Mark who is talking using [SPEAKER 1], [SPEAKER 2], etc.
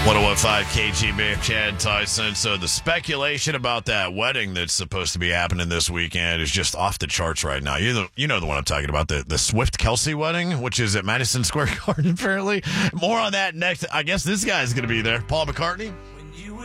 [SPEAKER 1] KG Bear, Chad Tyson. So the speculation about that wedding that's supposed to be happening this weekend is just off the charts right now. You know the one I'm talking about, the Swift-Kelsey wedding, which is at Madison Square Garden, apparently. More on that next. I guess this guy's going to be there. Paul McCartney.